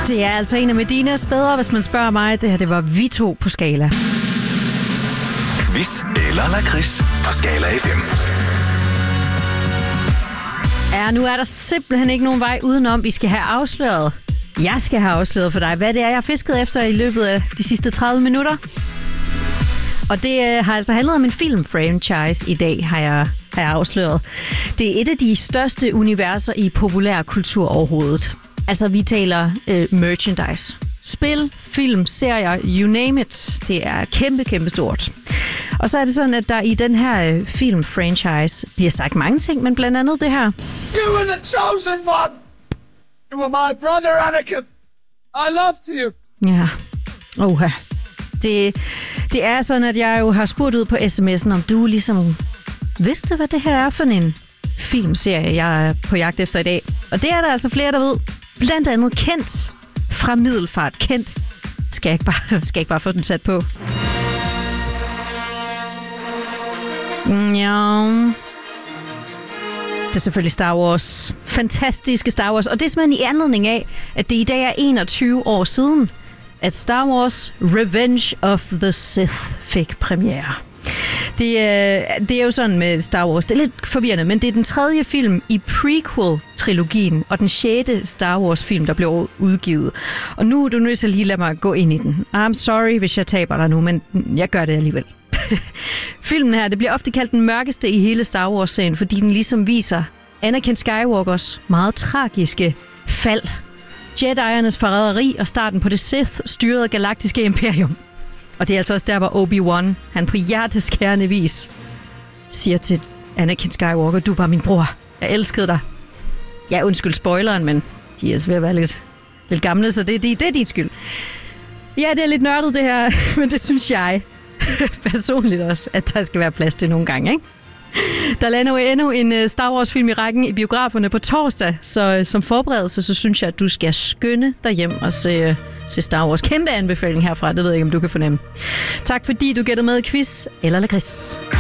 Det er altså en af Medinas bedre, hvis man spørger mig. Det her, det var vi to på Skala. Quiz eller lakrids på Skala FM. Ja, nu er der simpelthen ikke nogen vej udenom. Vi skal have afsløret. Jeg skal have afsløret for dig, hvad det er, jeg har fisket efter i løbet af de sidste 30 minutter. Og det har altså handlet om en filmfranchise i dag, har jeg afsløret. Det er et af de største universer i populær kultur overhovedet. Altså, vi taler merchandise. Spil, film, serier, you name it. Det er kæmpe, kæmpe stort. Og så er det sådan, at der i den her filmfranchise bliver sagt mange ting, men blandt andet det her. You were the chosen one! You were my brother, Anakin! I loved you! Ja, oha. Det er sådan, at jeg jo har spurgt ud på sms'en, om du ligesom vidste, hvad det her er for en filmserie, jeg er på jagt efter i dag. Og det er der altså flere, der ved. Blandt andet Kendt fra Middelfart. Kendt. Skal jeg ikke bare få den sat på? Ja. Det er selvfølgelig Star Wars. Fantastiske Star Wars. Og det er simpelthen i anledning af, at det i dag er 21 år siden, at Star Wars Revenge of the Sith fik premiere. Det er jo sådan med Star Wars. Det er lidt forvirrende, men det er den 3. film i prequel-trilogien, og den 6. Star Wars-film, der blev udgivet. Og nu er du nødt til at lige lade mig gå ind i den. I'm sorry, hvis jeg taber dig nu, men jeg gør det alligevel. Filmen her, det bliver ofte kaldt den mørkeste i hele Star Wars-serien, fordi den ligesom viser Anakin Skywalkers meget tragiske fald. Jediernes forræderi og starten på det Sith-styrede galaktiske imperium. Og det er altså også der, hvor Obi-Wan, han på hjerteskærende vis siger til Anakin Skywalker, du var min bror. Jeg elskede dig. Ja, undskyld spoileren, men de er altså ved at være lidt gamle, så det er din skyld. Ja, det er lidt nørdet det her, men det synes jeg personligt også, at der skal være plads til nogle gange, ikke? Der lander jo endnu en Star Wars-film i rækken i biograferne på torsdag, så som forberedelse, så synes jeg, at du skal skynde dig hjem og se Star Wars. Kæmpe anbefaling herfra, det ved jeg ikke, om du kan fornemme. Tak fordi du gættede med i quiz eller lakrids.